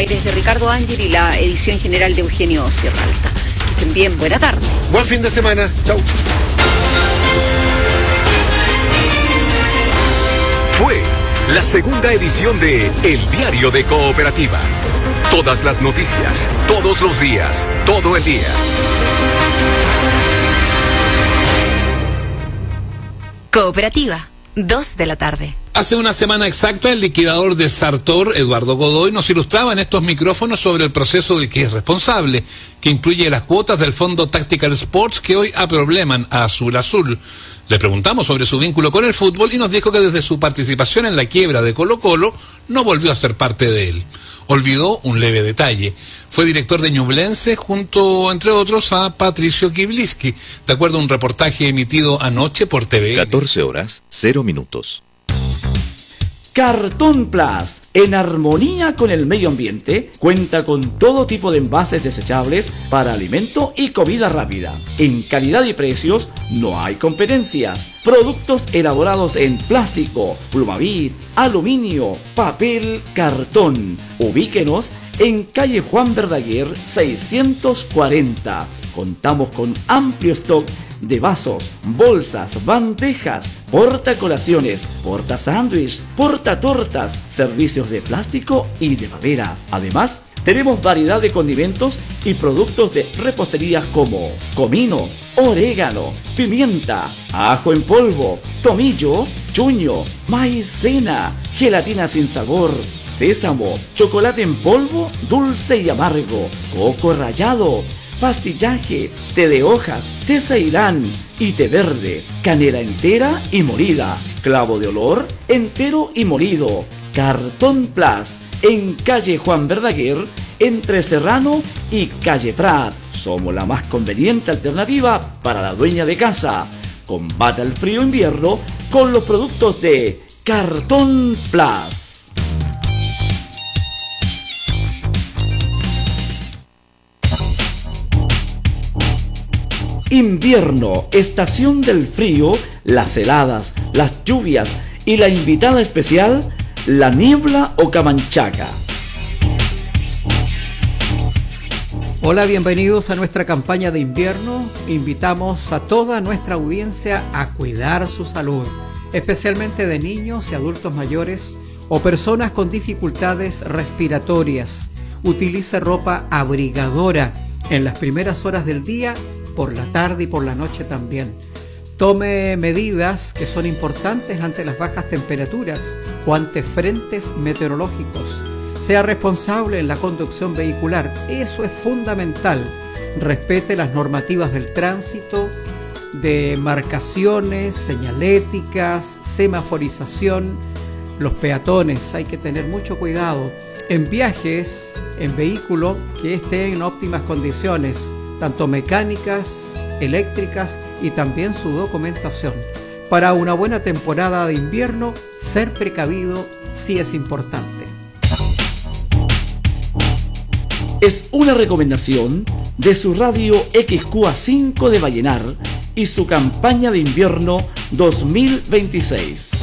aire es de Ricardo Ángel y la edición general de Eugenio Sierralta. Que estén bien, buena tarde. Buen fin de semana. Chau. Fue la segunda edición de El Diario de Cooperativa. Todas las noticias, todos los días, todo el día. Cooperativa, 2 de la tarde. Hace una semana exacta, el liquidador de Sartor, Eduardo Godoy, nos ilustraba en estos micrófonos sobre el proceso del que es responsable, que incluye las cuotas del fondo Tactical Sports que hoy aprobleman a Azul Azul. Le preguntamos sobre su vínculo con el fútbol y nos dijo que desde su participación en la quiebra de Colo-Colo no volvió a ser parte de él. Olvidó un leve detalle. Fue director de Ñublense junto, entre otros, a Patricio Kibliski, de acuerdo a un reportaje emitido anoche por TVN. 14:00. Cartón Plus, en armonía con el medio ambiente, cuenta con todo tipo de envases desechables para alimento y comida rápida. En calidad y precios no hay competencias. Productos elaborados en plástico, plumavit, aluminio, papel, cartón. Ubíquenos en calle Juan Verdaguer 640. Contamos con amplio stock de vasos, bolsas, bandejas, portacolaciones, portasándwich, portatortas, servicios de plástico y de madera. Además, tenemos variedad de condimentos y productos de repostería como comino, orégano, pimienta, ajo en polvo, tomillo, chuño, maicena, gelatina sin sabor, sésamo, chocolate en polvo, dulce y amargo, coco rallado, pastillaje, té de hojas, té ceilán y té verde, canela entera y molida, clavo de olor entero y molido. Cartón Plus, en calle Juan Verdaguer, entre Serrano y calle Prat. Somos la más conveniente alternativa para la dueña de casa. Combata el frío invierno con los productos de Cartón Plus. Invierno, estación del frío, las heladas, las lluvias y la invitada especial, la niebla o camanchaca. Hola, bienvenidos a nuestra campaña de invierno. Invitamos a toda nuestra audiencia a cuidar su salud, especialmente de niños y adultos mayores o personas con dificultades respiratorias. Utilice ropa abrigadora en las primeras horas del día, por la tarde y por la noche también. Tome medidas que son importantes ante las bajas temperaturas o ante frentes meteorológicos. Sea responsable en la conducción vehicular, eso es fundamental. Respete las normativas del tránsito, de marcaciones, señaléticas, semaforización. Los peatones, hay que tener mucho cuidado. En viajes, en vehículo que esté en óptimas condiciones, tanto mecánicas, eléctricas y también su documentación. Para una buena temporada de invierno, ser precavido sí es importante. Es una recomendación de su radio XQA5 de Vallenar y su campaña de invierno 2026.